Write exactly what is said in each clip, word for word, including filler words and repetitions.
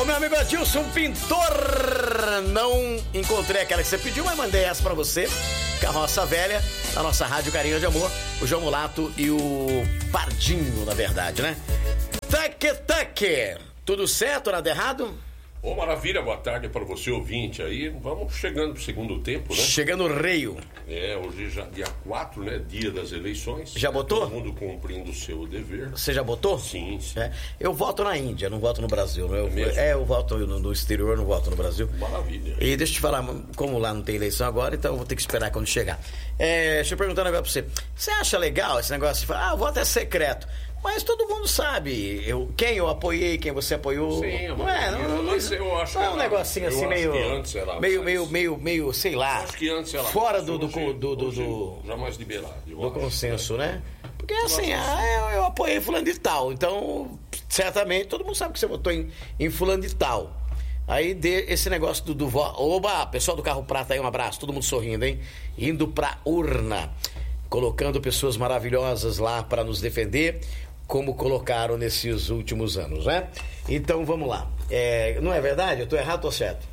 Ô, meu amigo Adilson Pintor, não encontrei aquela que você pediu, mas mandei essa pra você. Carroça Velha, da nossa Rádio Carinho de Amor, o João Mulato e o Pardinho, na verdade, né? Taque, taque. Tudo certo, nada errado? Ô, maravilha, boa tarde para você, ouvinte aí. Vamos chegando pro segundo tempo, né? Chegando o Reio. É, hoje já dia quatro, né? Dia das eleições. Já botou? Todo mundo cumprindo o seu dever. Você já botou? Sim, sim. É. Eu voto na Índia, não voto no Brasil. Eu, É mesmo? é, eu voto no, no exterior, não voto no Brasil. Maravilha. E deixa eu te falar, como lá não tem eleição agora, então eu vou ter que esperar quando chegar. É, deixa eu perguntar um negócio pra você. Você acha legal esse negócio de falar, ah, o voto é secreto? Mas todo mundo sabe eu, quem eu apoiei, quem você apoiou. Sim, não é, não, não, não, eu acho não é um era, negocinho assim eu meio, acho que antes era meio, mais, meio, meio, meio, sei lá, acho que antes era fora mais, do, do, hoje, do, do, hoje do, jamais liberado, do acho, consenso, né? né? Porque assim, ah, eu, eu apoiei fulano de tal, então certamente todo mundo sabe que você votou em, em fulano de tal. Aí de, esse negócio do, do voto. Oba, pessoal do Carro Prata aí, um abraço, todo mundo sorrindo, hein? Indo pra urna, colocando pessoas maravilhosas lá para nos defender, como colocaram nesses últimos anos, né? Então vamos lá. É, não é verdade? Eu tô errado ou tô certo?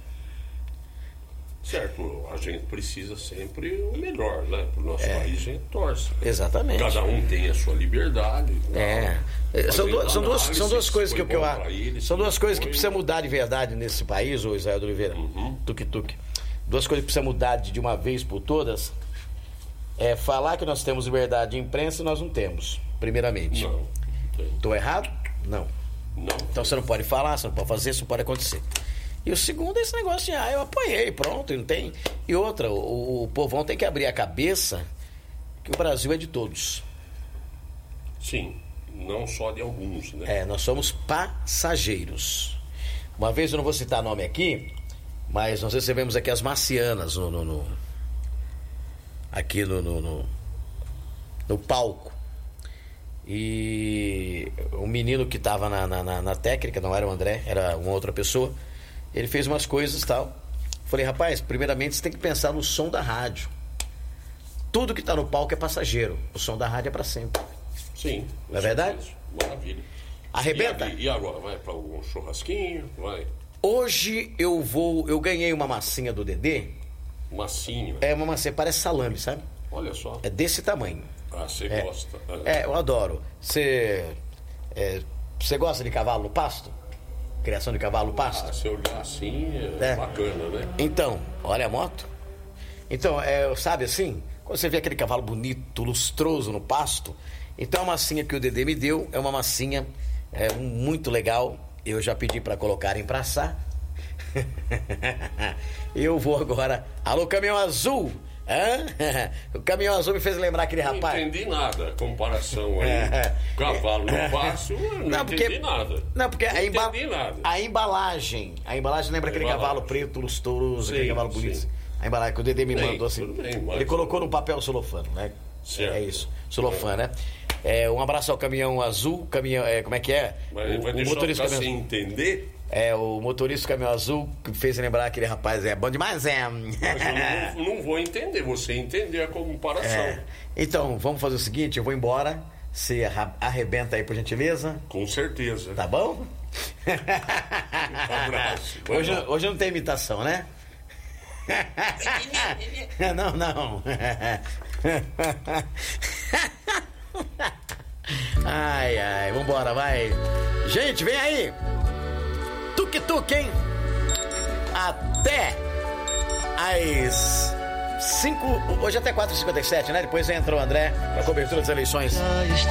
Certo, a gente precisa sempre o melhor, né? Pro nosso É. país a gente torce. Exatamente. Cada um tem a sua liberdade. É. Tal. São duas, são, duas, Análise, são duas coisas que, foi que eu bom acho. pra ele, São duas se coisas que foi, precisa mudar de verdade nesse país, ô Israel de Oliveira. Uhum. Tuque-tuque. Duas coisas que precisa mudar de, de uma vez por todas. É falar que nós temos liberdade de imprensa e nós não temos, primeiramente. Não. Tem. Estou errado? Não. Não. Então você não pode falar, você não pode fazer, isso não pode acontecer. E o segundo é esse negócio de, ah, eu apoiei, pronto, não tem. E outra, o, o povão tem que abrir a cabeça que o Brasil é de todos. Sim, não só de alguns, né? É, nós somos passageiros. Uma vez, eu não vou citar nome aqui, mas nós recebemos aqui as marcianas no, no, no aqui no, no, no, no palco. E o menino que estava na, na, na técnica, não era o André, era uma outra pessoa, ele fez umas coisas e tal. Falei, rapaz, primeiramente você tem que pensar no som da rádio. Tudo que está no palco é passageiro, o som da rádio é para sempre. Sim. Não é verdade? Maravilha. Arrebenta? E, e agora, vai para algum churrasquinho? Vai? Hoje eu vou, eu ganhei uma massinha do Dedê. Massinho? É uma massinha, parece salame, sabe? Olha só. É desse tamanho. Ah, você É. gosta. É, eu adoro. Você é, você gosta de cavalo no pasto? Criação de cavalo no pasto? Ah, se olhar assim, é, É. bacana, né? Então, olha a moto. Então, é, sabe assim? Quando você vê aquele cavalo bonito, lustroso no pasto, então a massinha que o Dedê me deu é uma massinha é, muito legal. Eu já pedi para colocarem pra assar. Eu vou agora. Alô, caminhão azul! Hã? O caminhão azul me fez lembrar aquele Não rapaz. entendi nada. Comparação aí. É. Cavalo no passo, eu não, Não, porque- entendi nada. Não, porque não a, emba- entendi nada. a embalagem. A embalagem lembra A aquele embalagem. cavalo preto, lustroso, Sim, aquele cavalo bonito. sim. A embalagem que o Dedê me Bem, mandou assim. tudo bem, mas- Ele colocou no papel celofano, né? Certo. É isso. Celofano, né? É, um abraço ao caminhão azul, caminhão. É, como é que é? Mas ele o, vai o deixar motorista eu do ficar caminhão sem azul. entender? É, o motorista do caminhão azul que fez lembrar aquele rapaz. É bom demais, é. Mas eu não, não vou entender. Você entender a comparação. É. Então, vamos fazer o seguinte: eu vou embora. Você arra- arrebenta aí, por gentileza. Com certeza. Tá bom? Abraço. Vai Hoje, lá. hoje não tem imitação, né? Não, não. Ai, ai, vambora, vai. Gente, vem aí. Tuk-tuk, hein? Até às cinco. Hoje até quatro e cinquenta e sete, né? Depois entra o André pra cobertura das eleições.